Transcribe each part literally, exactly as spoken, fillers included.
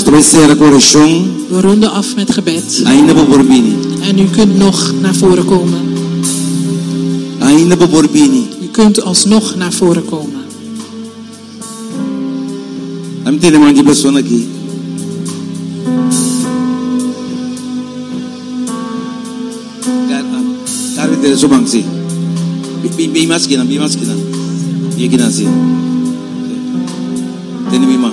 We ronden af met gebed. En u kunt nog naar voren komen. U kunt alsnog naar voren komen. I'm telling you, die persoon aqui. Daar weer de zobank zie. Bij mas kina, bij mas kina. Je kina zie. Teni bima.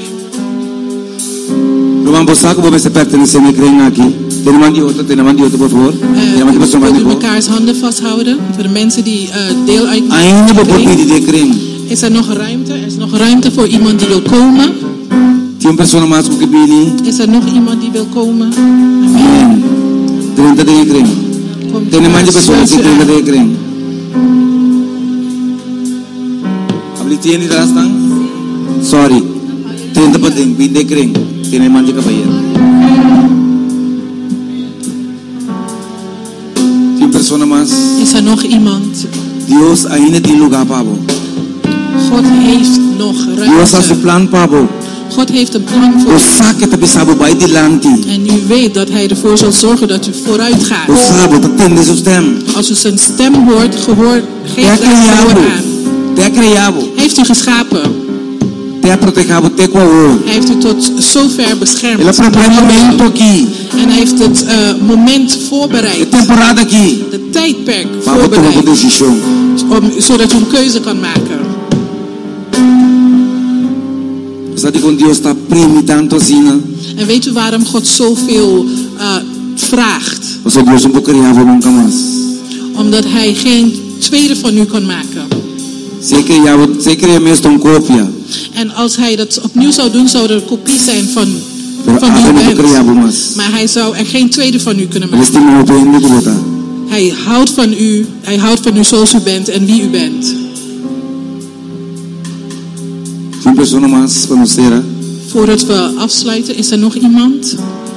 Roman bosaco vou ser pertencer a igreja aqui. Teni mandi outro, teni mandi outro por favor. Teni mandi persoon mandi. We moeten mekaars handen vasthouden voor de mensen die uh, deel uitmaken. Ainda vou pedir de igreja. Is er nog ruimte? Er is nog ruimte voor iemand die wil komen. Is er nog iemand die wil komen? Amen. treinta de igreja. Tem mais de pessoas que treinta de igreja. Abri tiene de rastan. Sorry. treinta para tem, vinte de igreja. Tem mais de capaya. Tem pessoa mais. Is er nog iemand? Deus ainda tem lugar para você. God heeft nog ruimte. Deus heeft een plan, Pabo. God heeft een plan voor u. En u weet dat hij ervoor zal zorgen dat u vooruit gaat. Als u zijn stem hoort, gehoor, geeft hij gehoor aan. Heeft u geschapen. Hij heeft u tot zover beschermd. En hij heeft het uh, moment voorbereid. De tijdperk voorbereid. Om, zodat u een keuze kan maken. En weet u waarom God zoveel uh, vraagt? Omdat hij geen tweede van u kan maken. En als hij dat opnieuw zou doen, zou er een kopie zijn van, van wie u bent. Maar hij zou er geen tweede van u kunnen maken. Hij houdt van u, hij houdt van u zoals u bent en wie u bent. Voordat we afsluiten, is er nog iemand?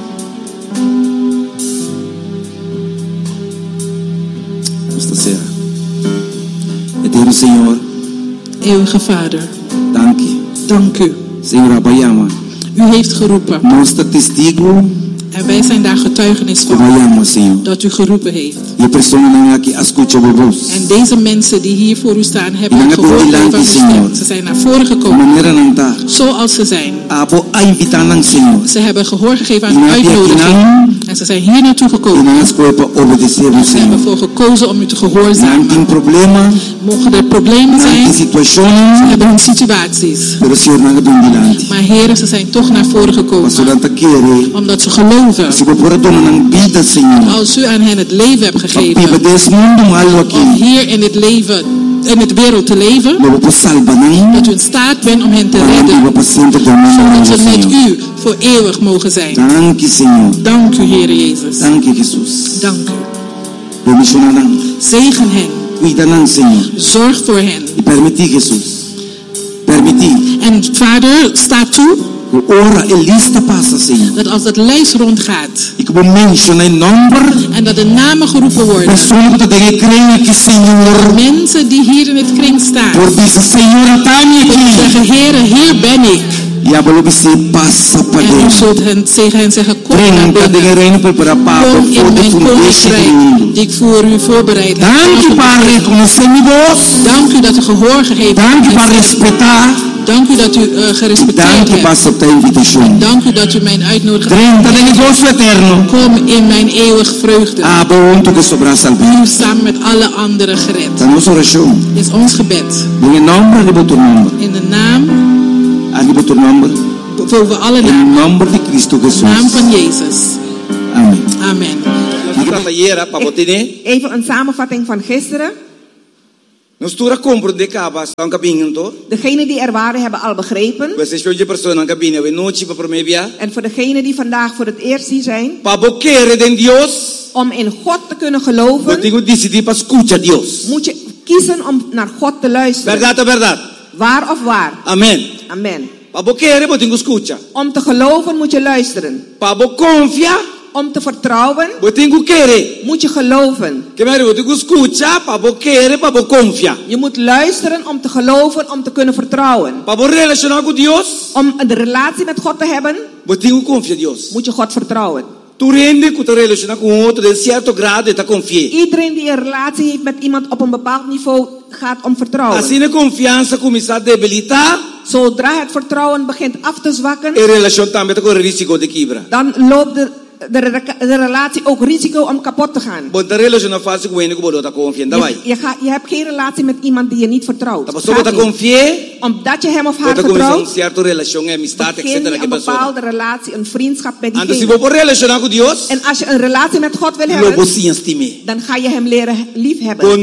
Eterno Senhor, eeuwige Vader, dank u. Dank u. Senhor Abayama, u heeft geroepen. Nós testigo. En wij zijn daar getuigenis van. Dat u geroepen heeft. En deze mensen die hier voor u staan hebben gehoord van uw stem. Ze zijn naar voren gekomen. Zoals ze zijn. Ze hebben gehoor gegeven aan uw uitnodiging. En ze zijn hier naartoe gekomen. En ze hebben ervoor gekozen om u te gehoorzamen. Mogen er problemen zijn. Ze hebben hun situaties. Maar heren, ze zijn toch naar voren gekomen. Omdat ze geloven. Als u aan hen het leven hebt gegeven om hier in het leven, in het wereld te leven, dat u in staat bent om hen te redden, zodat ze met u voor eeuwig mogen zijn. Dank u, Heer Jezus. Dank u. Zegen hen. Zorg voor hen. En Vader, sta toe dat als dat lijst rondgaat en dat de namen geroepen worden, mensen die hier in het kring staan, zeggen, Heere, hier ben ik. En u zult hen tegen hen zeggen, kom naar binnen. Kom in mijn koninkrijk die ik voor u voorbereid heb. Dank u dat u gehoor gegeven hebt. Dank u dat u uh, gerespecteerd hebt. Dank u dat u mijn uitnodiging hebt. Kom in mijn eeuwig vreugde. U samen met alle anderen gered. Dit is ons gebed. In de naam. Boven alle namen. Naam van Jezus. Amen. Amen. Even een samenvatting van gisteren. Degenen die er waren hebben al begrepen. En voor degenen die vandaag voor het eerst hier zijn. Om in God te kunnen geloven. Moet je kiezen om naar God te luisteren. Waar of waar? Amen. Amen. Om te geloven moet je luisteren. Om te vertrouwen. Botingu kere. Moet je geloven. Kemari botingu escucha, pabo kere, pabo confia. Je moet luisteren om te geloven, om te kunnen vertrouwen. Pabo relacionar com Dios. Om een relatie met God te hebben. Botingu confia Dios. Moet je God vertrouwen. Tu rende que te relaciona com outro de certo grado de confia. Iedereen die een relatie heeft met iemand op een bepaald niveau gaat om vertrouwen. Assim a confiança começa a debilitar. Zodra het vertrouwen begint af te zwakken. E relação também com risco de quebra. Dan loopt de De, de relatie ook risico om kapot te gaan. Je, je, ga, je hebt geen relatie met iemand die je niet vertrouwt. Niet. Omdat je hem of haar vertrouwt, begin je een bepaalde relatie, een vriendschap met diegene. En als je een relatie met God wil hebben, dan ga je hem leren liefhebben.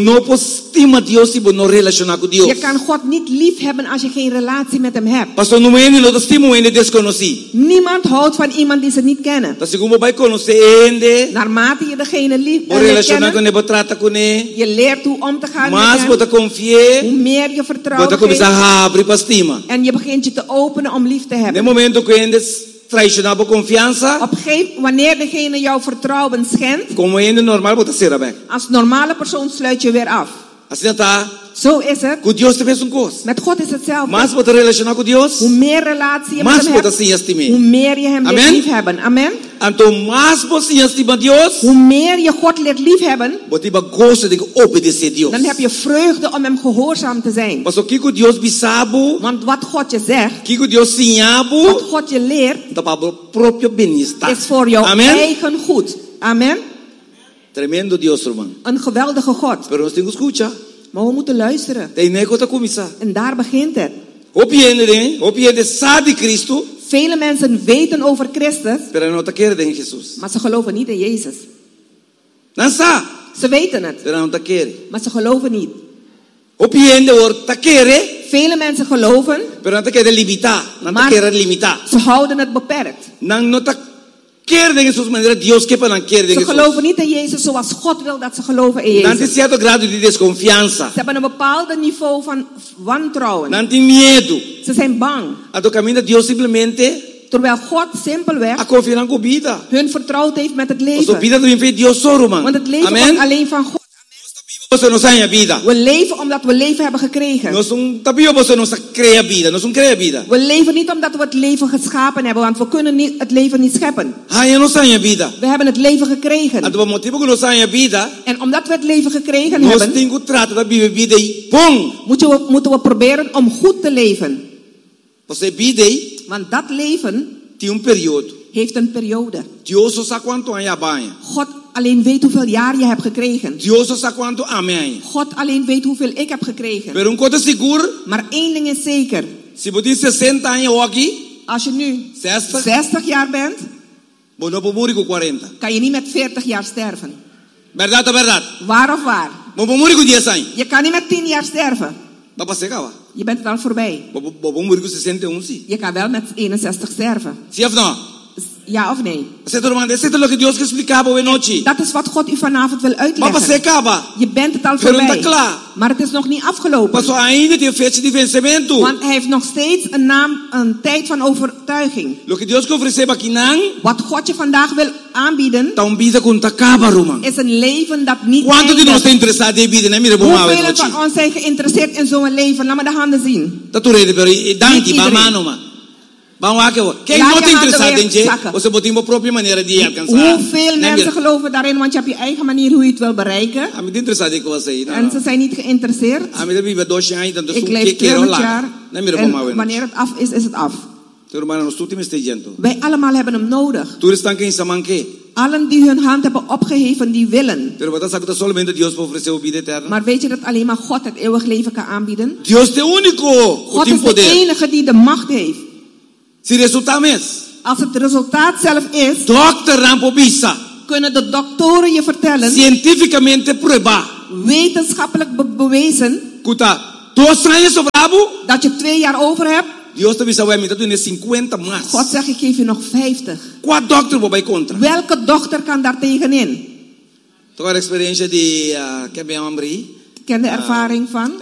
Je kan God niet liefhebben als je geen relatie met hem hebt. Niemand houdt van iemand die ze niet kennen. Naarmate je degene lief leert kennen, je leert hoe om te gaan met hem, hoe meer je vertrouwt en je begint je te openen om lief te hebben. Op gegeven, wanneer degene jouw vertrouwen schendt, als normale persoon sluit je weer af. Zo is het. Met God is hetzelfde. Hoe meer relatie je met hem hebt, hoe meer je hem leert liefhebben. Amen. Hoe meer je God leert liefhebben, dan heb je vreugde om hem gehoorzaam te zijn. Want wat God je zegt, wat God je leert, is voor jouw Amen. Eigen goed. Amen. Tremendo Dios, hermano. Een geweldige God. Pero nos tengo escucha. Maar we moeten luisteren. En daar begint het. Vele mensen weten over Christus, maar ze geloven niet in Jezus. Ze weten het, maar ze geloven niet. Vele mensen geloven, maar ze houden het beperkt. Ze geloven niet in Jezus zoals God wil dat ze geloven in Jezus. Ze hebben een bepaald niveau van wantrouwen. Ze zijn bang. Terwijl God simpelweg hun vertrouwd heeft met het leven. Want het leven komt alleen van God. We leven omdat we leven hebben gekregen. We leven niet omdat we het leven geschapen hebben, want we kunnen niet, het leven niet scheppen. We hebben het leven gekregen. En omdat we het leven gekregen hebben, moeten we, moeten we proberen om goed te leven. Want dat leven heeft een periode. God alleen weet hoeveel jaar je hebt gekregen. God alleen weet hoeveel ik heb gekregen. Maar één ding is zeker. Als je nu zestig jaar bent, kan je niet met veertig jaar sterven. Waar of waar? Je kan niet met tien jaar sterven. Je bent wel voorbij. Je kan wel met eenenzestig sterven. Ja of nee? Dat is wat God u vanavond wil uitleggen. Je bent het al voorbij. Maar het is nog niet afgelopen. Want hij heeft nog steeds een, naam, een tijd van overtuiging. Wat God je vandaag wil aanbieden, is een leven dat niet eindigt. Hoeveel van ons zijn geïnteresseerd in zo'n leven? Laat me de handen zien. Niet iedereen. Hoeveel mensen geloven daarin, want je hebt je eigen manier hoe je het wil bereiken. En ze zijn niet geïnteresseerd. Ik leef tweehonderd jaar en wanneer het af is, is het af. Wij allemaal hebben hem nodig. Allen die hun hand hebben opgeheven, die willen. Maar weet je dat alleen maar God het eeuwig leven kan aanbieden? God is de enige die de macht heeft. Als het resultaat zelf is, kunnen de doktoren je vertellen, wetenschappelijk be bewezen, dat je twee jaar over hebt. God zegt, ik geef je nog vijftig. Welke dokter kan daar tegenin? Ik ken de ervaring van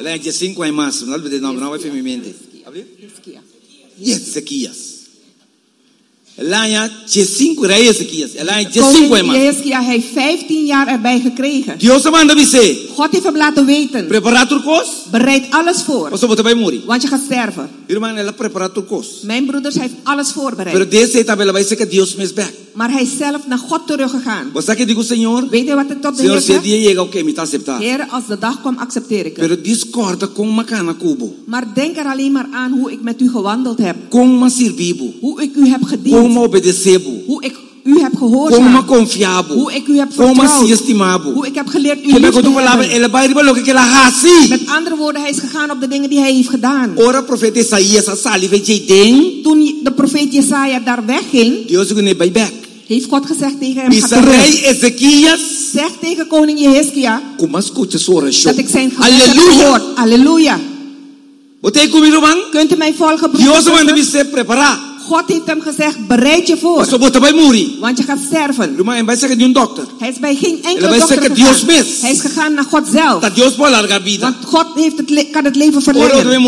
Ezequias. Elania je cinco rei Ezequias. Elania je Koning cinco más. Jehezkia heeft vijftien jaar erbij gekregen. Dios manda dice. God heeft hem laten weten. Prepara tu cos. Bereid alles voor. Oso bote vai morir. Want je gaat sterven. Irmã, ela prepara tu cos. Mijn broeders heeft alles voorbereid. Pero deze tabela vai ser que Dios me back. Maar hij is zelf naar God teruggegaan. Você que digo, Senhor? Weet je wat ik tot de Senhor, Heer se zeg? dia chega, okay, me tá aceitar. Heer, als de dag komt, accepteer ik het. Pero discorda com macana cubo. Maar denk er alleen maar aan hoe ik met u gewandeld heb. Como servibo. Hoe ik u heb gediend. Como obedecebo. Hoe ik u heb gehoorzaamd. Como confiabo. Hoe ik u heb vertrouwd. vertrouwd. Como estimabo. Hoe ik heb geleerd u lief te hebben. Met andere woorden, hij is gegaan op de dingen die hij heeft gedaan. Ora profeta Isaías asali vejeden. Toen de profeet Jesaja daar wegging, Dios gune bij back. heeft God gezegd tegen hem: ga terug. Ezekias. Zeg tegen koning Jehezkia dat ik zijn gebed heb gehoord. Halleluja. Kunt u mij volgen, broeders? God heeft hem gezegd: bereid je voor. Want je gaat sterven. Hij is bij geen enkele dokter gegaan. Hij is gegaan naar God zelf. Want God heeft het kan het leven verlengen.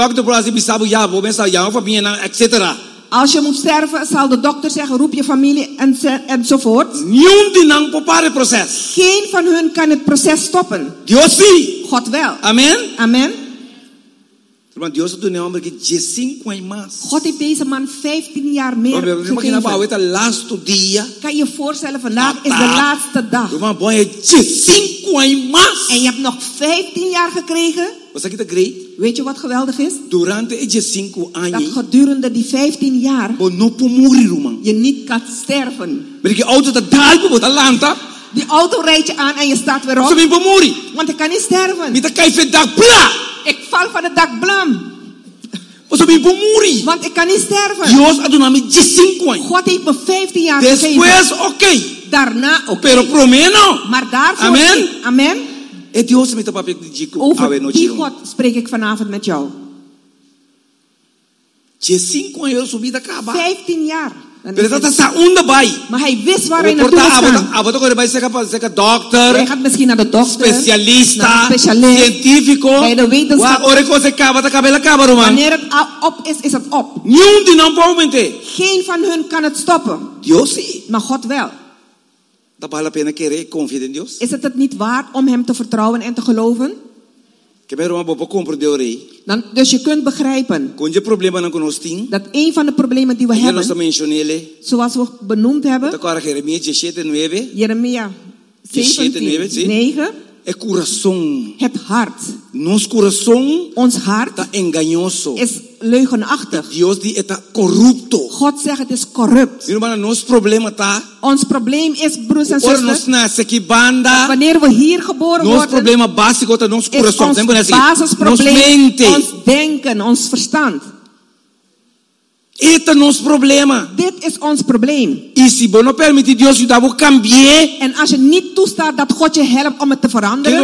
Als je moet sterven, zal de dokter zeggen: roep je familie en, enzovoort. Geen van hun kan het proces stoppen. God wel. Amen. Amen. God heeft deze man vijftien jaar meer gegeven. Kan je je voorstellen, vandaag is de laatste dag. En je hebt nog vijftien jaar gekregen. Weet je wat geweldig is? Dat gedurende die vijftien jaar je niet kan sterven. Die auto rijdt je aan en je staat weer op. Want ik kan niet sterven. Ik val van het dak blam. Want ik kan niet sterven. God heeft me vijftien jaar gegeven. Okay. Daarna oké. Okay. Maar daarvoor Amen. niet. Amen. Over die God spreek ik vanavond met jou. vijftien jaar. Maar hij wist waar hij naartoe was gaan. Dokter, hij gaat misschien naar de dokter, specialista, specialist, scientifico. bij de wetenschap. Wanneer het op is, is het op. Geen van hun kan het stoppen. Maar God wel. Is het het niet waard om hem te vertrouwen en te geloven? Dan, dus je kunt begrijpen dat een van de problemen die we hebben, zoals we benoemd hebben, Jeremia zeventien negen, het hart. Ons hart is leugenachtig. God zegt het is corrupt. Ons probleem is, broers en zusters, wanneer we hier geboren worden, is ons basisprobleem ons denken, ons verstand. Este nos problema. Dit is ons probleem. Y si vos no permitís Dios ayudar a cambiar. En als je niet toestaat dat God je helpt om het te veranderen.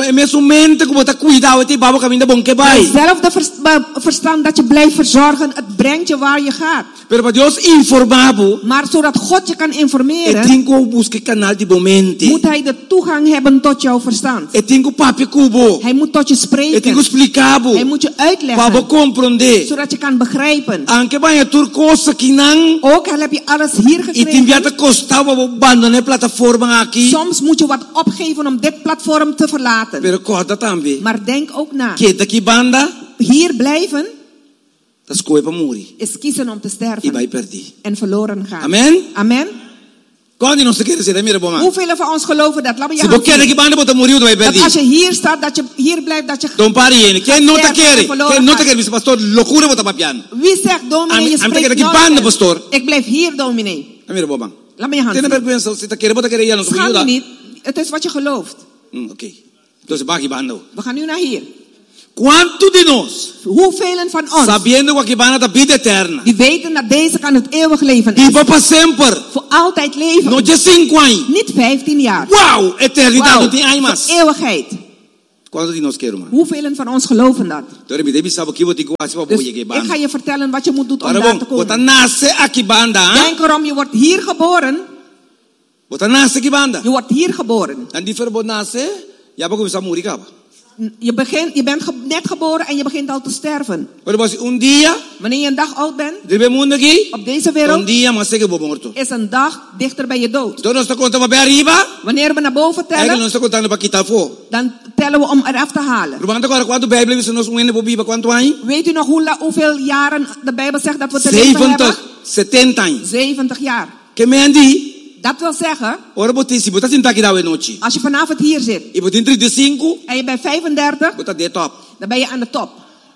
Hetzelfde verstand dat je blijft verzorgen, het brengt je waar je gaat. Pero Dios informabo. Maar zodat God je kan informeren, moet hij de toegang hebben tot jouw verstand. Hij moet tot je spreken. Hij moet je uitleggen, zodat je kan begrijpen. Ook al heb je alles hier gekregen, soms moet je wat opgeven om dit platform te verlaten. Maar denk ook na. Hier blijven is kiezen om te sterven en verloren gaan. Amen. Amen. Hoeveel van ons geloven dat? Laat me je hand zien. Dat als je hier staat, dat je hier blijft, dat je wie zegt, dominee, je spreekt nooit. Ik blijf hier, dominee. Laat me je hand zien. Schaam je niet. Het is wat je gelooft. Oké. We gaan nu naar hier. ¿Cuántos de nos? Hoeveel van ons? Sabiendo que aquí van a la vida eterna. Die weten dat deze kan het eeuwig leven is. Y para siempre. Voor altijd leven. No je cinco años. Niet vijftien jaar. Wow, eternidad wow. No tiene años más. Voor eeuwigheid. ¿Cuántos de nos quieren? Hoeveel van ons geloven dat? Dus ik ga je vertellen wat je moet doen om daar te komen. Denk erom, je wordt hier geboren. Je wordt hier geboren. Je, begint, je bent ge, net geboren en je begint al te sterven. Un dia, wanneer je een dag oud bent, aqui, op deze wereld, un dia, mas morto. is een dag dichter bij je dood. Arriba, wanneer we naar boven tellen, dan tellen we om eraf te halen. Weet u nog hoe, hoeveel jaren de Bijbel zegt dat we te leven hebben? zeventig, zeventig jaar. Dat wil zeggen, als je vanavond hier zit en je bent vijfendertig, dan ben je aan de top.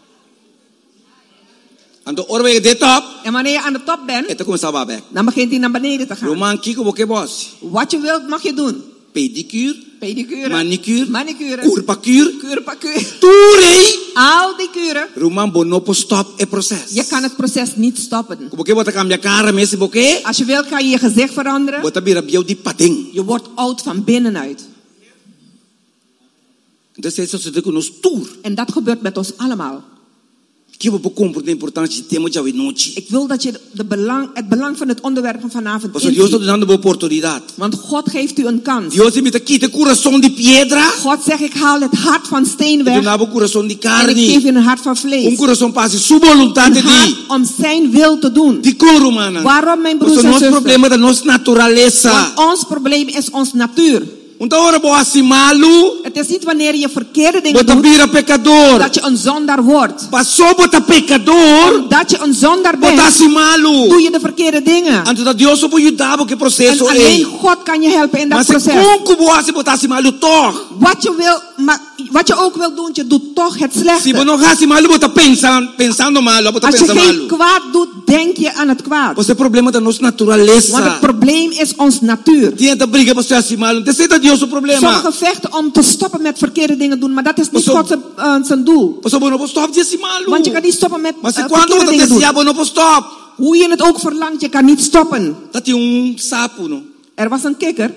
En wanneer je aan de top bent, dan begint hij naar beneden te gaan. Wat je wilt mag je doen. Pedicure, pedicure, manicure, manicure, kurpacure, kurpacure, toerei. Al die kuren. Roman bonopo stop het proces. Je kan het proces niet stoppen. Als je wil kan je je gezicht veranderen. Je wordt oud van binnenuit. En dat gebeurt met ons allemaal. Ik wil dat je de belang, het belang van het onderwerp van vanavond inziet. Want God geeft u een kans. God zegt, ik haal het hart van steen weg. En ik geef u een hart van vlees. Een hart om zijn wil te doen. Waarom, mijn broers en zussen? Want ons probleem is ons natuur. Het is niet wanneer je verkeerde dingen doet dat je een zondaar wordt. Dat je een zondaar bent, doe je de verkeerde dingen. En alleen God kan je helpen in dat proces. Wat je, wil, maar, wat je ook wil doen, je doet toch het slechte. Als je geen kwaad doet, denk je aan het kwaad. Want het probleem is ons natuur. Sommigen vechten om te stoppen met verkeerde dingen doen, maar dat is niet Gods uh, zijn doel. Want je kan niet stoppen met uh, verkeerde dingen doen. Hoe je het ook verlangt, je kan niet stoppen. Er was een kikker.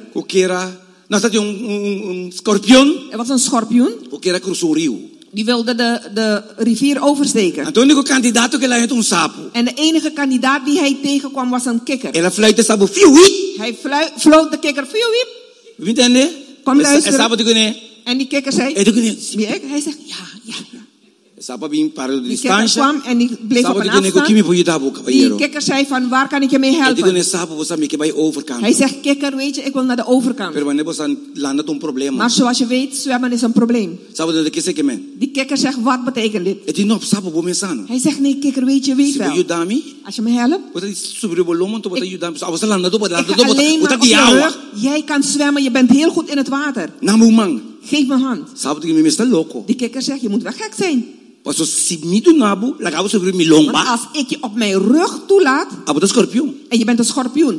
Er was een schorpioen. Die wilde de, de rivier oversteken. En de enige kandidaat die hij tegenkwam was een kikker. Hij floot de kikker. Kom luisteren. En die kikker zei, hij zegt ja, ja, ja. Die kikker kwam en die bleef op een afstand. Die kikker zei van, waar kan ik je mee helpen? Hij zegt, kikker, weet je, ik wil naar de overkant. Maar zoals je weet, zwemmen is een probleem. Die kikker zegt, wat betekent dit? Hij zegt, nee, kikker, weet je, weet wel. Als je me helpt. Ik ga alleen maar op je rug. Jij kan zwemmen, je bent heel goed in het water. Geef me hand. Die kikker zegt, je moet wel gek zijn. Want als ik je op mijn rug toelaat, en je bent een schorpioen,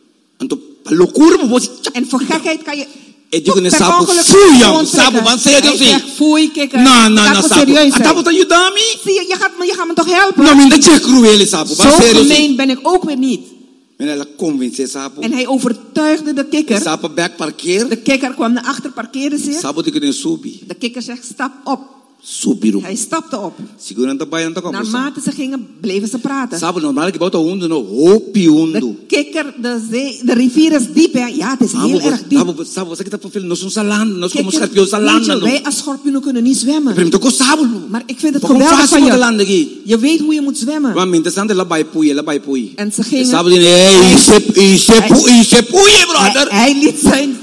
en voor gekheid kan je per ongeluk gewoon trekken. Hij zegt, foei kikker, dat moet serieus zijn. Zie je, je gaat, me, je gaat me toch helpen? Zo gemeen ben ik ook weer niet. En hij overtuigde de kikker. De kikker kwam naar achter, parkeerde zich. De kikker zegt, stap op. Hij stapte op. Naarmate ze gingen, bleven ze praten. De kikker, de, zee, de rivier is diep. Hè? Ja, het is heel erg diep. Kikker, wij als schorpioenen kunnen niet zwemmen. Maar ik vind het geweldig van je. Je weet hoe je moet zwemmen. En ze gingen... Hij, hij liet zijn...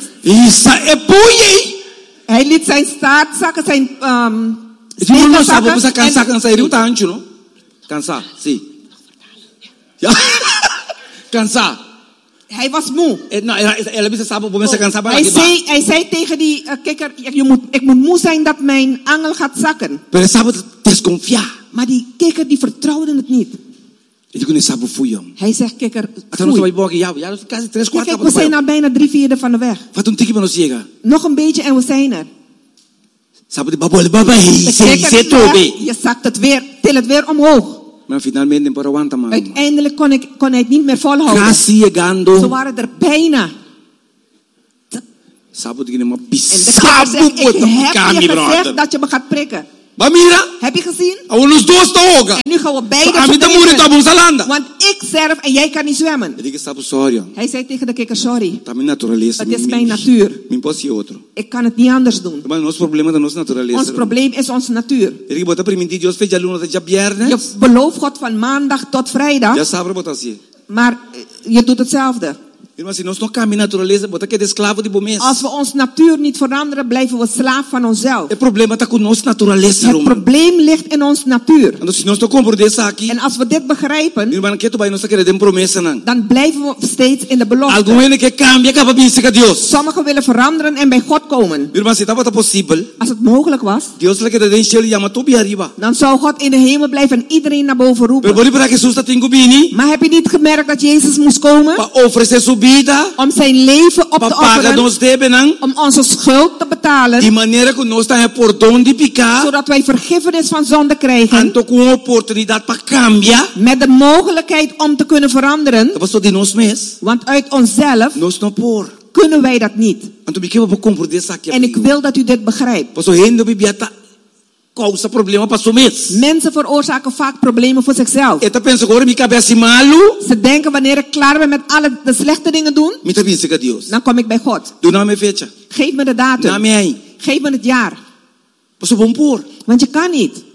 Hij liet zijn staart zakken, zijn... Um, Uno sabe você cansar cansar ele tá ancho no cansar sim ja cansar hij was moe. Hij zei, hij zei tegen die uh, kikker, je moet, ik moet moe zijn dat mijn angel gaat zakken. Maar die kikker die vertrouwde het niet. Hij zegt, kikker, foei. Kijk, we zijn al bijna drie vierde van de weg. Nog een beetje en we zijn er. Je zakt het weer, til het weer omhoog. Uiteindelijk kon, ik, kon hij het niet meer volhouden. Ze waren er bijna. En de kikker zegt, ik heb je gezegd dat je me gaat prikken. Bamira? Heb je gezien? En nu gaan we beide verdedigen. Want ik surf en jij kan niet zwemmen. Hij zei tegen de kikker, sorry. Het is mijn natuur. Ik kan het niet anders doen. Ons probleem is onze natuur. Je belooft God van maandag tot vrijdag. Maar je doet hetzelfde. Als we ons natuur niet veranderen, blijven we slaaf van onszelf. Het probleem ligt in onze natuur. En als we dit begrijpen, dan blijven we steeds in de belofte. Sommigen willen veranderen en bij God komen. Als het mogelijk was, dan zou God in de hemel blijven en iedereen naar boven roepen. Maar heb je niet gemerkt dat Jezus moest komen? Om zijn leven op te offeren, om onze schuld te betalen, zodat wij vergiffenis van zonde krijgen, met de mogelijkheid om te kunnen veranderen, want uit onszelf kunnen wij dat niet. En ik wil dat u dit begrijpt. Mensen veroorzaken vaak problemen voor zichzelf. Ze denken, wanneer ik klaar ben met alle de slechte dingen doen, dan kom ik bij God. Geef me de datum. Geef me het jaar. Want je kan niet.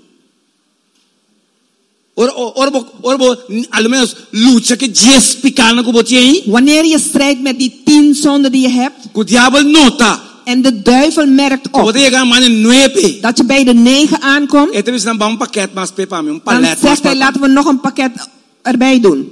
Wanneer je strijdt met die tien zonden die je hebt, en de duivel merkt op dat je bij de negen aankomt, dan zegt hij, laten we nog een pakket erbij doen.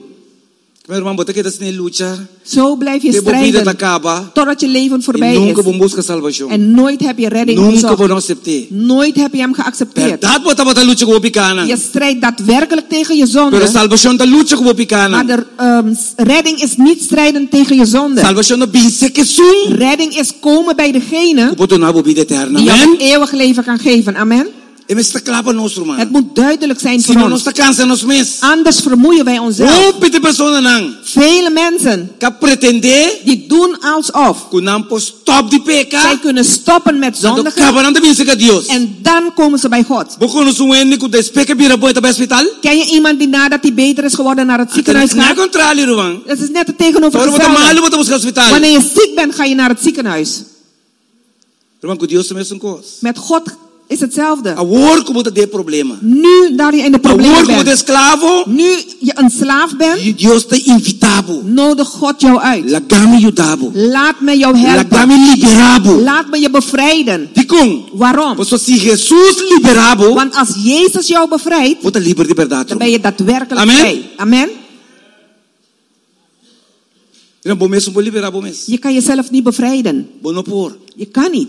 Zo blijf je strijden totdat je leven voorbij is. En nooit heb je redding gezocht. Nooit heb je hem geaccepteerd. Je strijdt daadwerkelijk tegen je zonde. Maar de um, redding is niet strijden tegen je zonde. Redding is komen bij degene die je het eeuwig leven kan geven. Amen. Het moet duidelijk zijn voor ons. Anders vermoeien wij onszelf. Vele mensen die doen alsof zij kunnen stoppen met zondigen. En dan komen ze bij God. Ken je iemand die nadat hij beter is geworden naar het ziekenhuis gaat? Dat is net het tegenovergestelde. Wanneer je ziek bent, ga je naar het ziekenhuis. Met God is hetzelfde. Nu dat je in de problemen bent, nu je een slaaf bent, nodig God jou uit. Laat me jou helpen. Laat me je bevrijden. Waarom? Want als Jezus jou bevrijdt, dan ben je daadwerkelijk vrij. Amen. Je kan jezelf niet bevrijden. Je kan niet.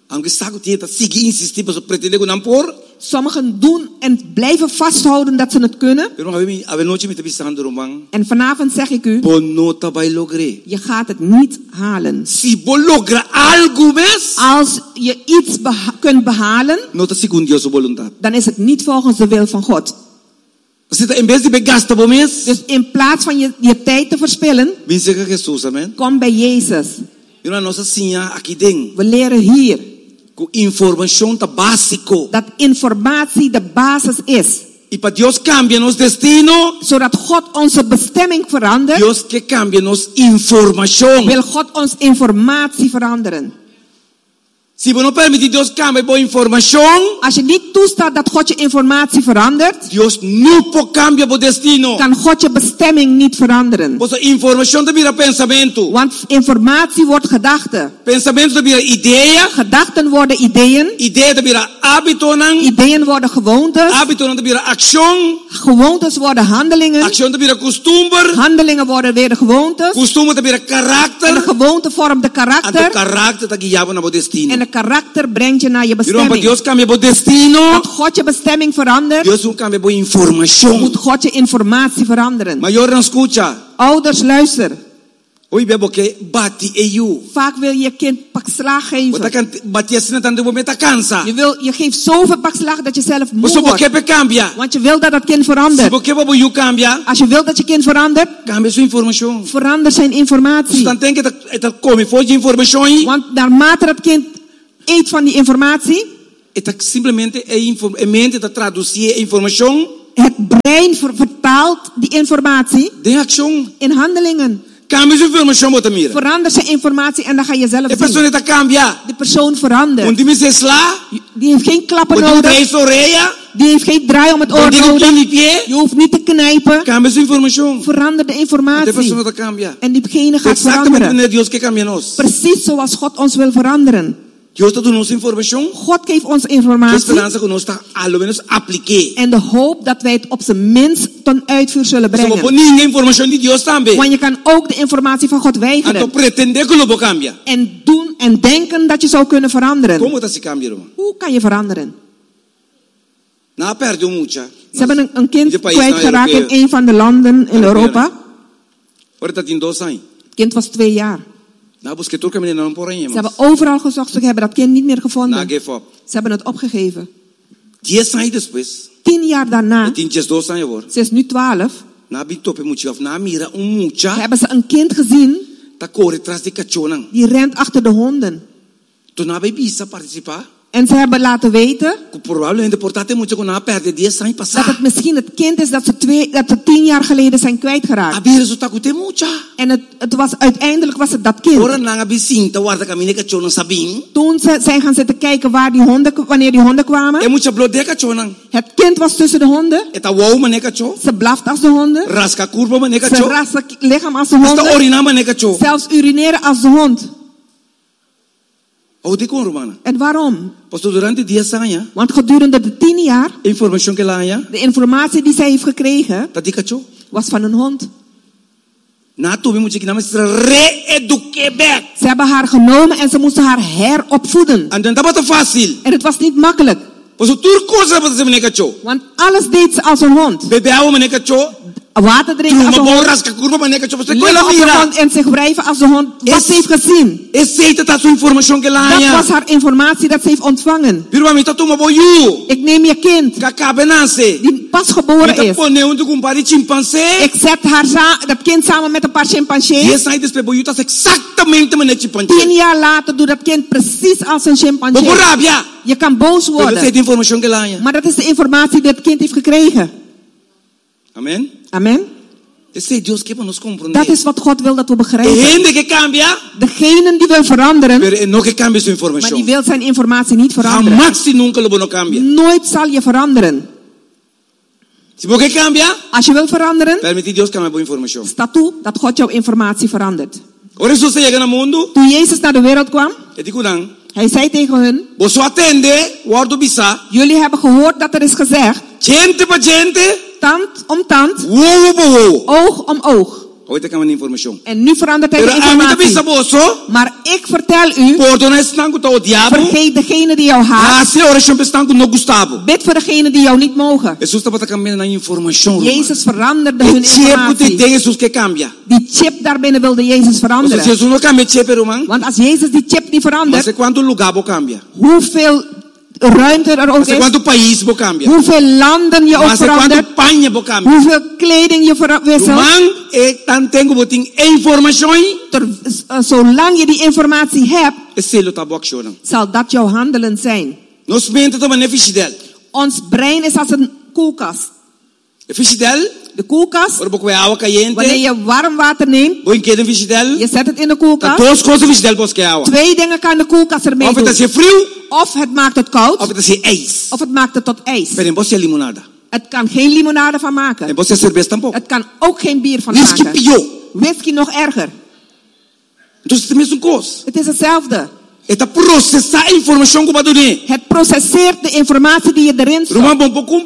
Sommigen doen en blijven vasthouden dat ze het kunnen. En vanavond zeg ik u, je gaat het niet halen. Als je iets beha- kunt behalen, dan is het niet volgens de wil van God. Dus in plaats van je, je tijd te verspillen, kom bij Jezus. We leren hier dat informatie de basis is. Zodat God onze bestemming verandert, wil God ons informatie veranderen. Als je niet toestaat dat God je informatie verandert, kan God je bestemming niet veranderen. Want informatie wordt gedachten. Gedachten worden ideeën. Ideeën worden gewoontes. Gewoontes worden handelingen. Handelingen worden weer de gewoontes. En de gewoonte vormt de karakter. En de karakter brengt je naar je bestemming. Dat God je bestemming verandert, moet God je informatie veranderen. Ouders, luister. Vaak wil je kind pak slaag geven. Je, wil, je geeft zoveel pak slaag dat je zelf moe wordt. Want je wil dat dat kind verandert. Als je wil dat je kind verandert, verander zijn informatie. Want naarmate dat kind eet van die informatie, Eta simplesmente é a mente está traduzir a informação. Het brein ver vertaalt die informatie de action. In handelingen. Cambia de informação bota mira. Verander zijn informatie en dan ga je zelf zien. De persoon está cambia. De persoon verandert. Want die mens is sla. Die heeft geen klappen nodig. Die heeft geen draai om het oor nodig. Je hoeft niet te knijpen. Cambia de informação. Verander de informatie. De persoon está cambia. En diegene gaat veranderen. Deus que cambia nós. Precies zoals God ons wil veranderen. Deus está dando nossa informação. God geeft ons informatie. Esperança que nós está ao menos apliquer. En de hoop dat wij het op zijn minst ten uitvoer zullen brengen. So, ninguém informação de Deus também. Want je kan ook de informatie van God weigeren. Então pretender que lo cambia. En doen en denken dat je zou kunnen veranderen. Como está se cambia, irmão? Hoe kan je veranderen? Na perdeu mucha. Ze hebben een, een kind kwijtgeraakt in een van de landen in Europa. Het kind was twee jaar. Ze hebben overal gezocht, ze hebben dat kind niet meer gevonden. Ze hebben het opgegeven. Tien jaar daarna, ze is nu twaalf, hebben ze een kind gezien die rent achter de honden. En ze hebben laten weten dat het misschien het kind is dat ze, twee, dat ze tien jaar geleden zijn kwijtgeraakt. En het, het was, uiteindelijk was het dat kind. Toen ze zijn gaan zitten kijken waar die honden, wanneer die honden kwamen. Het kind was tussen de honden. Ze blaft als de honden. Ze raast het lichaam als de honden. Zelfs urineren als de hond. En waarom? Want gedurende de tien jaar, de informatie die zij heeft gekregen, was van een hond. Ze hebben haar genomen en ze moesten haar heropvoeden. En het was niet makkelijk. Want alles deed ze als een hond. Water drinken als een hond. Liggen op de hond en zich wrijven als een hond. Wat ze heeft gezien. Dat was haar informatie dat ze heeft ontvangen. Ik neem je kind. Die pas geboren is. Ik zet haar dat kind samen met een paar chimpansees. Tien jaar later doet dat kind precies als een chimpansee. Je kan boos worden. Maar dat is de informatie die het kind heeft gekregen. Amen. Amen. Dat is wat God wil dat we begrijpen. Degene die wil veranderen, maar die wil zijn informatie niet veranderen. Nooit zal je veranderen. Als je wil veranderen, sta toe dat God jouw informatie verandert. Toen Jezus naar de wereld kwam, hij zei tegen hun, jullie hebben gehoord dat er is gezegd, tand om tand, oog om oog. En nu verandert hij de informatie. Maar ik vertel u, vergeet degene die jou haat. Bid voor degene die jou niet mogen. Jezus veranderde hun informatie. Die chip daarbinnen wilde Jezus veranderen. Want als Jezus die chip niet verandert, hoeveel ruimte er ook is, hoeveel landen je ook verandert, hoeveel kleding je verwisselt, ter, uh, zolang je die informatie hebt, zal dat jouw handelen zijn. Ons brein is als een koelkast. De koelkast, wanneer je warm water neemt, je zet het in de koelkast. Twee dingen kan de koelkast ermee doen. Of het maakt het koud, of het maakt het tot ijs. Het kan geen limonade van maken. Het kan ook geen bier van maken. Whisky nog erger. Het is hetzelfde. Het processeert de informatie die je erin stopt.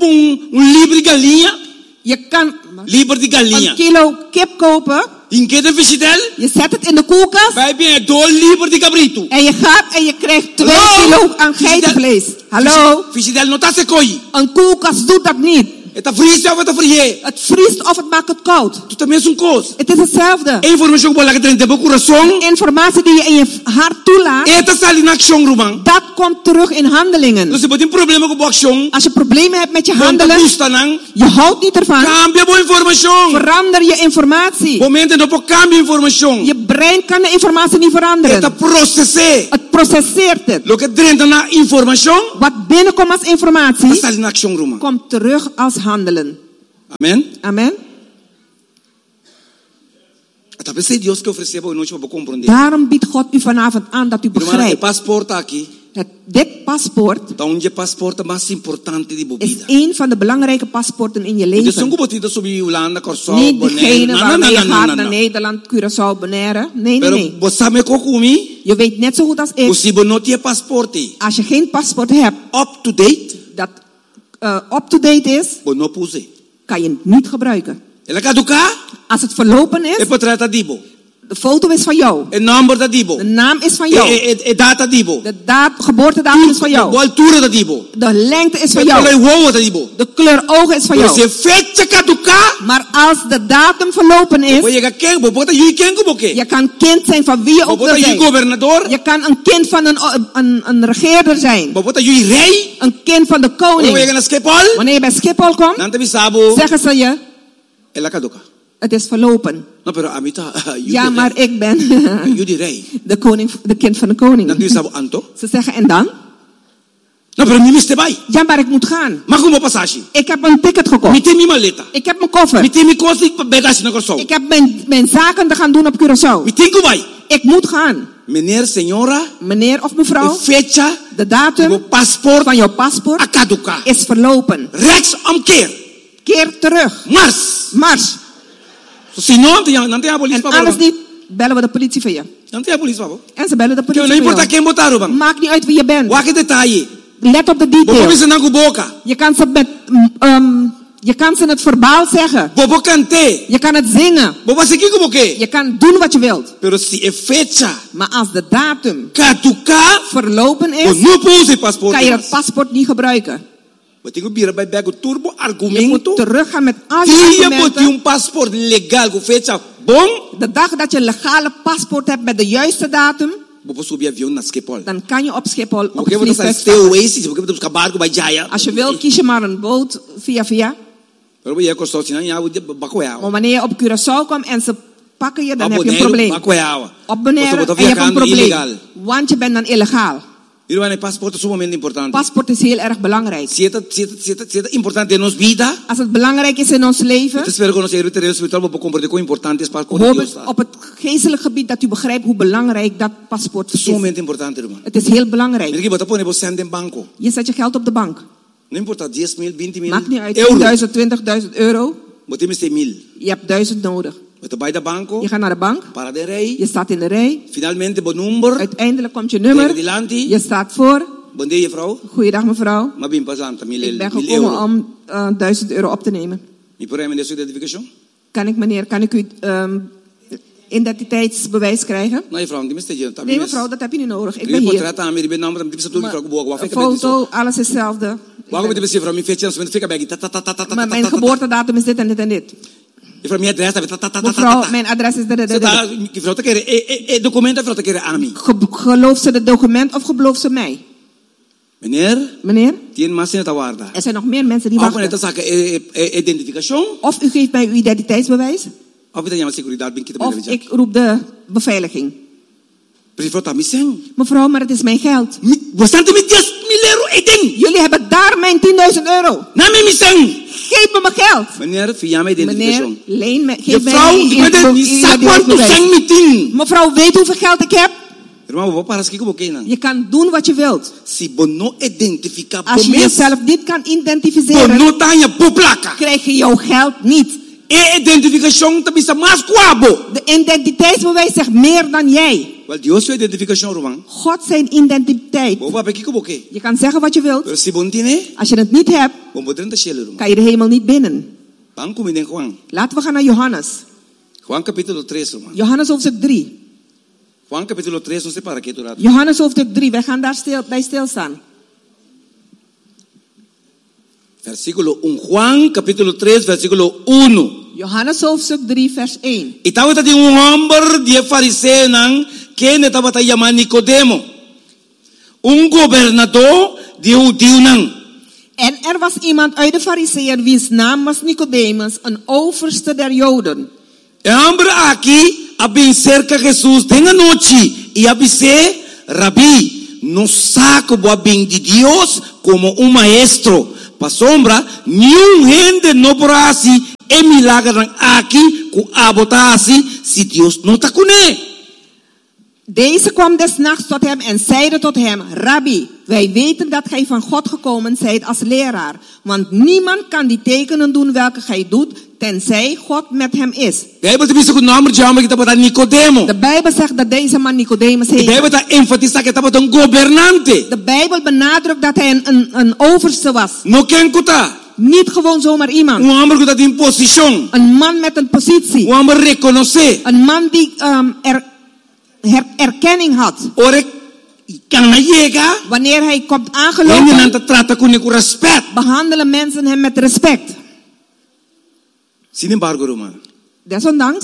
Je kan een kilo kip kopen. Je zet het in de koelkast. En je gaat en je krijgt twee kilo aan geitenvlees. Hallo? Een koelkast doet dat niet. Het vriest of het maakt het koud. Het is hetzelfde. Informatie die je in je hart toelaat, dat komt terug in handelingen. Als je problemen hebt met je handelen, je houdt niet ervan, verander je informatie. Je brein kan de informatie niet veranderen. Het processeert het. Lo que entra na información. Wat binnenkomt als informatie. Passa in action, Roma. Komt terug als handelen. Amen. Amen. Dios que ofreceu noite para compreender. Daarom biedt God u vanavond aan dat u begrijpt. Paspoort aqui. Het, dit paspoort dan je paspoort mais importante die is een van de belangrijke paspoorten in je leven. Niet degene waarmee je gaat naar Nederland, Curaçao, Bonaire. Nee, nee, nee. Je weet net zo goed als ik. Als je geen paspoort hebt up to date, dat uh, up to date is, kan je het niet gebruiken. Als het verlopen is, de foto is van jou. De naam is van jou. De data dibo. De daad, geboortedatum is van jou. De altura dibo. De lengte is van jou. De kleur ogen is van jou. Maar als de datum verlopen is, je kan kind zijn van wie je ook wil zijn. Je kan een kind van een, een, een regeerder zijn. Een kind van de koning. Wanneer je bij Schiphol komt, zeggen ze je, het is verlopen. No, pero amita, ja, maar ik ben de, koning, de kind van de koning. Ze zeggen, en dan? No, pero mi miste bij. Ja, maar ik moet gaan. Mag ik passage? Ik heb een ticket gekocht. Mite mi maleta. Ik heb mijn koffer. Mite mi kost bagage naar Curaçao. Ik heb mijn, mijn zaken te gaan doen op Curaçao. Mite bij. Ik moet gaan. Meneer, senora. Meneer of mevrouw. De fecha. De datum paspoort van jouw paspoort akaduka. Is verlopen. Rechtsomkeer. Keer terug. Mars. Mars. Si no, en alles niet, bellen we de politie voor je. En ze bellen de politie voor je. Maakt niet uit wie je bent. Let op de details. Je kan ze met, um, je kan ze het verbaal zeggen. Je kan het zingen. Je kan doen wat je wilt. Maar als de datum verlopen is, kan je het paspoort niet gebruiken. Je moet teruggaan met al je argumenten. paspoort legal de dag dat je een legale paspoort hebt met de juiste datum, dan kan je op Schiphol op het vliegtuig staan. Als je wil, kies je maar een boot via via. Maar wanneer je op Curaçao komt en ze pakken je, dan heb je een probleem. Op Bonaire en je hebt een probleem. Want je bent dan illegaal. Paspoort is sumamente importante. Paspoort is heel erg belangrijk. Si het, si het, si het, si het importante in ons vida. Als het belangrijk is in ons leven. Hoop op het geestelijk gebied dat u begrijpt hoe belangrijk dat paspoort is. Sumamente importante, hermano. Het is heel belangrijk. Je zet je geld op de bank. Maakt niet uit. tienduizend, twintigduizend euro. Je hebt duizend nodig. Je gaat naar de bank. Je staat in de rij. Uiteindelijk komt je nummer. Je staat voor. Goeiedag mevrouw. Ik ben gekomen om uh, duizend euro op te nemen. Kan ik meneer, kan ik u um, identiteitsbewijs krijgen? Nee mevrouw, dat heb je niet nodig. Ik ben hier. Maar, foto, alles is hetzelfde. Maar mijn geboortedatum is dit en dit en dit. Mevrouw, mijn adres is dit en dit. Gelooft ze het document of gelooft ze mij? Meneer, Meneer, er zijn nog meer mensen die wachten. Of u geeft mij uw identiteitsbewijs. Of ik roep de beveiliging. Mevrouw, maar het is mijn geld. Jullie hebben daar mijn tienduizend euro. Geef me mijn geld. Meneer, via mij identification. Meneer, leen me, geef mij mijn identiteitsbewijs. Mevrouw, weet hoeveel geld ik heb? Je kan doen wat je wilt. Als je jezelf niet kan identificeren, krijg je jouw geld niet. De identiteitsbewijs zegt meer dan jij. God zijn identiteit. Je kan zeggen wat je wilt. Als je het niet hebt, kan je de hemel niet binnen. Laten we gaan naar Johannes. Johannes hoofdstuk drie. Juan capítulo tres, no sé para qué durar. Johannes hoofdstuk drie, wij gaan daar stil, bij stilstaan. Versículo uno. Juan capítulo tres, versículo uno. Johannes hoofdstuk drie, vers één. Estaba tadi un hombre de fariseo nang que estaba tadi llamado Nicodemo. Un gobernador de judío nang. En er was iemand uit de Farizeeën wiens naam was Nicodemus, een overste der Joden. El hombre aquí había cerca de Jesús de la noche y había Rabí, no saco boa bem de Dios como un maestro. Pa sombra, nenhum gente no podrá assim, é milagre aqui, com abota assim, se Deus não está com ele. Deze kwam des nachts tot hem en zeide tot hem, Rabbi, wij weten dat gij van God gekomen zijt als leraar. Want niemand kan die tekenen doen welke gij doet, tenzij God met hem is. De Bijbel zegt dat deze man Nicodemus heet. De Bijbel benadrukt dat hij een, een, een overste was. Niet gewoon zomaar iemand. Een man met een positie. Een man die um, er, her, erkenning had. Wanneer hij komt aangelopen, behandelen mensen hem met respect. Sin embargo, Roman. Desondanks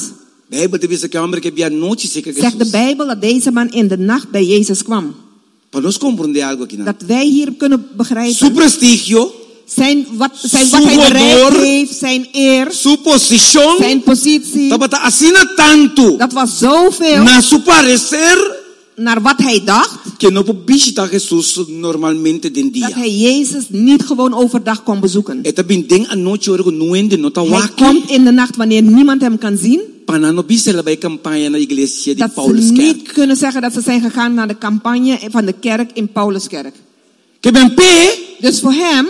zegt de Bijbel dat deze man in de nacht bij Jezus kwam. Dat wij hier kunnen begrijpen. Su prestigio, zijn wat, zijn wat hij bereikt heeft, zijn eer, su position, zijn positie. Tanto, dat was zoveel. Na su parecer, naar wat hij dacht, que no visita Jesus normalmente den dia. Dat hij Jezus niet gewoon overdag kon bezoeken. Hij komt in de nacht wanneer niemand hem kan zien. Dat ze niet kunnen zeggen dat ze zijn gegaan naar de campagne van de kerk in Pauluskerk. Dus voor hem,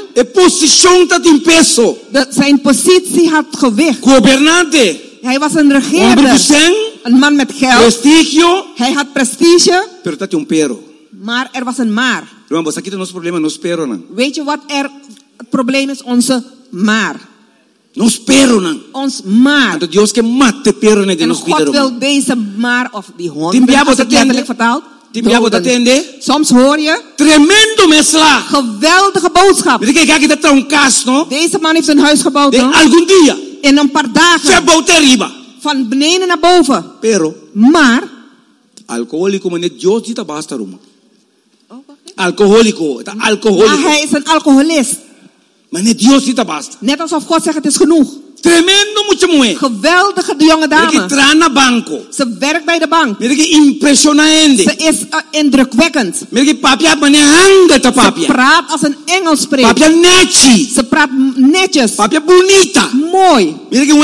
de, zijn positie had gewicht. Governante. Hij was een regeerder. Een man met geld. Prestigio. Hij had prestige. Pero tate un pero. Maar er was een maar. Problema, weet je wat er het probleem is? Onze maar. Nos pero, ons maar. En Dios que mate pero en God wil deze maar of die hond. Als het letterlijk vertaald. Doden. Soms hoor je. Tremendo mensaje. Geweldige boodschap. Deze man heeft een huis gebouwd. Algún día. In een paar dagen. Van beneden naar boven. Pero. Maar. Alcohólico, maar net Dios niet basta roem. Alcohólico, alcohólico. Maar hij is een alcoholist. Maar net Dios niet basta. Net alsof God zegt het is genoeg. Tremendo mucho mujer. Geweldige de jonge dame. Trana banco. Ze werkt bij de bank. Impressionante. Ze is uh, indrukwekkend. Papia manejando ta papia. Ze praat als een Engels spreekt. Papia netjes. Ze praat netjes. Papia bonita. Mooi.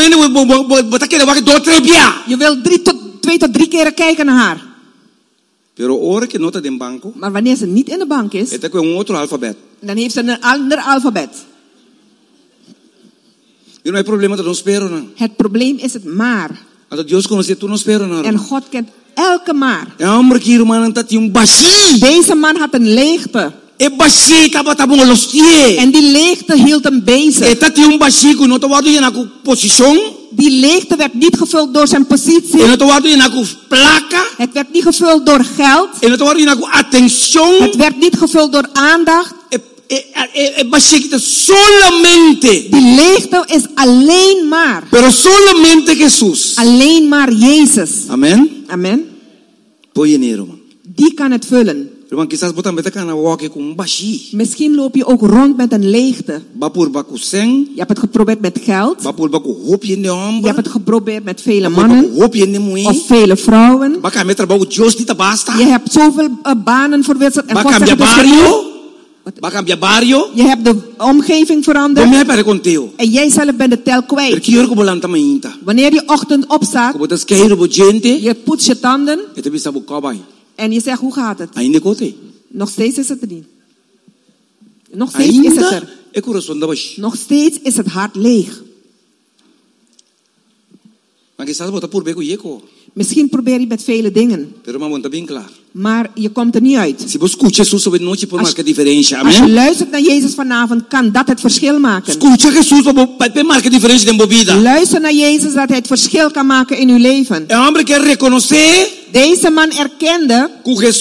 Je wil drie tot, twee tot drie keren kijken naar haar. Pero ora que nota den banco. Maar wanneer ze niet in de bank is, het een otro alfabet. Dan heeft ze een ander alfabet. No hay problema de no espero, no. Het probleem is het maar. Dios conoce tu no espero, no. En God kent elke maar. Deze man had een leegte. los En die leegte hield hem bezig. Die leegte werd niet gevuld door zijn positie. Het werd niet gevuld door geld. Het werd niet gevuld door aandacht. Solamente. Die leegte is alleen maar. Pero solamente Jesús. Alleen maar Jezus. Amen. Amen. Poyenero. Die kan het vullen. Misschien loop je ook rond met een leegte. Je hebt het geprobeerd met geld. Je hebt het geprobeerd met vele mannen. Of vele vrouwen. Je hebt zoveel uh, banen verwisseld. En God zegt het is genoeg. Je hebt de omgeving veranderd. En jij zelf bent de tel kwijt. Wanneer je ochtend opstaat. Je poetst je tanden. En je zegt, hoe gaat het? Nog steeds is het er niet. Nog steeds is het er. Nog steeds is het hart leeg. Misschien probeer je met vele dingen. Maar je komt er niet uit. Als je, als je luistert naar Jezus vanavond, kan dat het verschil maken. Luister naar Jezus, dat hij het verschil kan maken in uw leven. Deze man erkende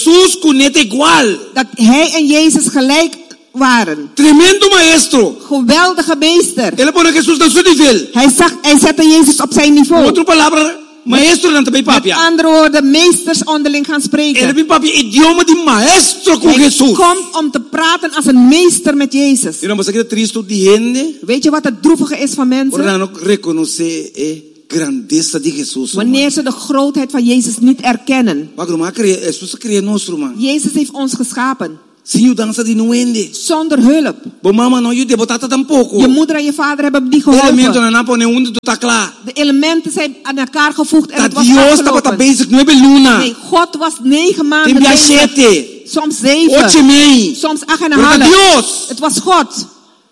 dat hij en Jezus gelijk waren. Tremendo maestro. Geweldige meester. Hij, zag, hij zette Jezus op zijn niveau. Otra palabra, maestro dan bij papia. Met andere woorden, meesters onderling gaan spreken. Hij idioma di maestro con Jesús. Komt om te praten als een meester met Jezus. Weet je wat het droevige is van mensen? grandeza de Jesús. Wanneer ze de grootheid van Jezus niet erkennen. Jezus heeft ons geschapen. Zonder hulp. Je moeder en je vader hebben die geholpen. De elementen zijn aan elkaar gevoegd en het was afgelopen. Nee, God was negen maanden bezig. Soms zeven. Soms acht en een half. Het was God.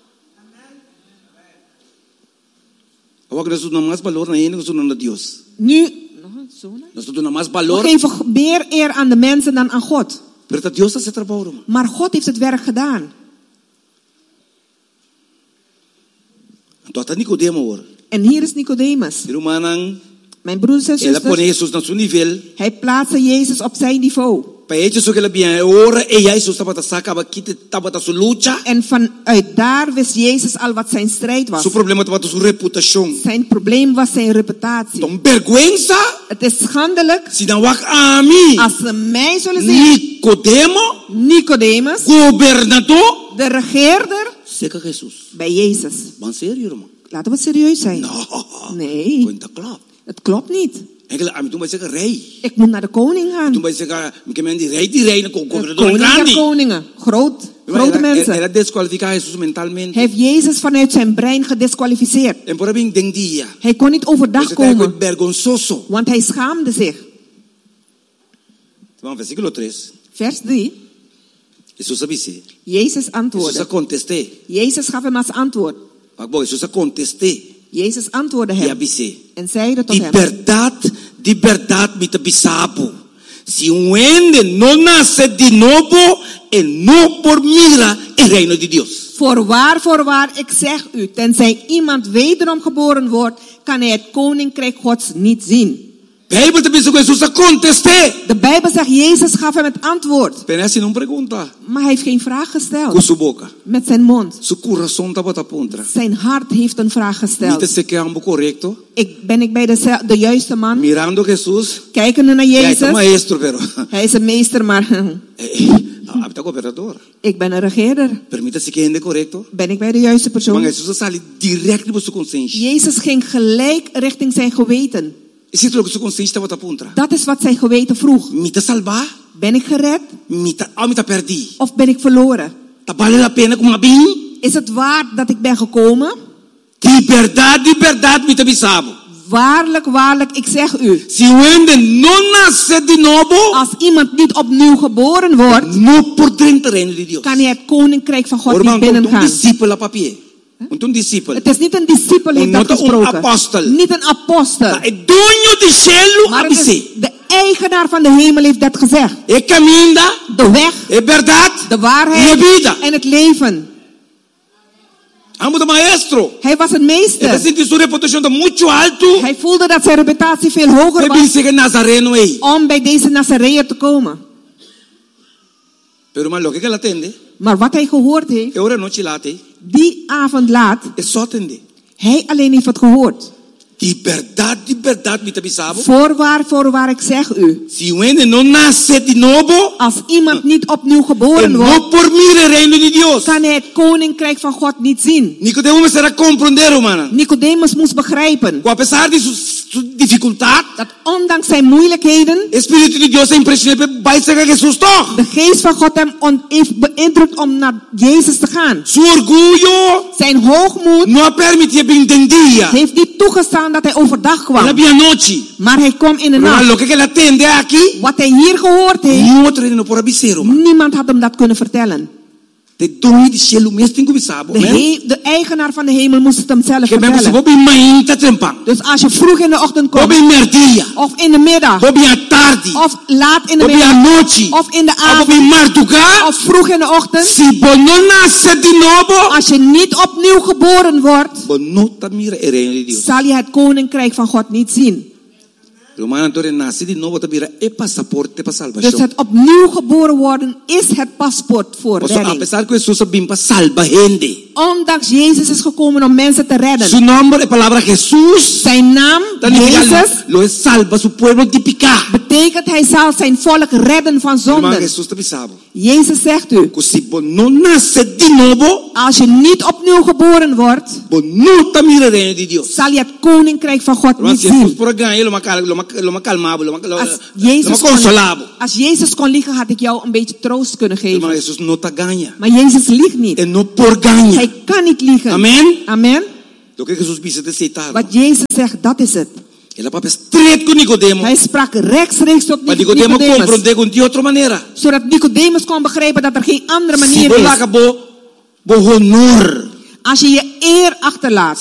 Nu, we geven meer eer aan de mensen dan aan God. Maar God heeft het werk gedaan. En hier is Nicodemus. Mijn broers en zusters. Hij plaatste Jezus op zijn niveau. En vanuit daar wist Jezus al wat zijn strijd was. Zijn probleem was zijn reputatie. Het is schandelijk als ze mij zullen zien. Nicodemus, de regeerder, bij Jezus. Laten we serieus zijn. Nee, het klopt niet. Ik moet naar de koning gaan. De koning der koningen. Groot, grote mensen. Heeft Jezus vanuit zijn brein gedisqualificeerd. Hij kon niet overdag komen. Want hij schaamde zich. Vers drie. Jezus antwoordde. Jezus gaf hem als antwoord. Jezus antwoordde hem en zeide tot hem: Liberdad, liberdad mit bisabo. Si un hombre no nace de nuevo, en no por mira el reino de Dios. Voorwaar, voorwaar, ik zeg u, tenzij iemand wederom geboren wordt, kan hij het koninkrijk Gods niet zien. De Bijbel zegt, Jezus gaf hem het antwoord. Maar hij heeft geen vraag gesteld. Met zijn mond. Zijn hart heeft een vraag gesteld. Ik, ben ik bij de, de juiste man? Kijkende naar Jezus. Hij is een meester, maar... Ik ben een regeerder. Ben ik bij de juiste persoon? Jezus ging gelijk richting zijn geweten. Dat is wat zijn geweten vroeg. Ben ik gered? Of ben ik verloren? Is het waar dat ik ben gekomen? Waarlijk, waarlijk, ik zeg u. Als iemand niet opnieuw geboren wordt, kan hij het koninkrijk van God niet binnengaan. Het is niet een discipel heeft dat gesproken. Niet een apostel. Maar het is de eigenaar van de hemel heeft dat gezegd. De weg, de waarheid en het leven. Hij was een meester. Hij voelde dat zijn reputatie veel hoger was om bij deze Nazareër te komen. Maar wat hij gehoord heeft, die avond laat, hij alleen heeft het gehoord. Liberdad, liberdad, voorwaar, voorwaar, ik zeg u. Als iemand niet opnieuw geboren wordt, kan hij het koninkrijk van God niet zien. Nicodemus moest begrijpen dat ondanks zijn moeilijkheden, de geest van God hem on, heeft beïndrukt om naar Jezus te gaan. Zijn hoogmoed heeft niet toegestaan dat hij overdag kwam. Maar hij kwam in de nacht. Wat hij hier gehoord heeft, niemand had hem dat kunnen vertellen. De, he, de eigenaar van de hemel moest het hem zelf vertellen. Dus als je vroeg in de ochtend komt, of in de middag, of laat in de middag, of in de avond, of vroeg in de ochtend, als je niet opnieuw geboren wordt, zal je het koninkrijk van God niet zien. Dus het opnieuw geboren worden is het paspoort voor redding. Ondanks Jezus is gekomen om mensen te redden. Su nombre, la palabra Jesús. Zijn naam, Jezus, lo salva su pueblo tipica. Betekent hij zal zijn volk redden van zonden. Jezus zegt u, als je niet opnieuw geboren wordt, zal je het koninkrijk van God niet zien. Als Jezus, kon, als Jezus kon liegen, had ik jou een beetje troost kunnen geven. Maar Jezus liegt niet. Hij kan niet liegen. Amen. Amen. Wat Jezus zegt, dat is het. Hij sprak rechtstreeks tot Nicodemus, zodat Nicodemus kon begrijpen dat er geen andere manier is. Als je je eer achterlaat,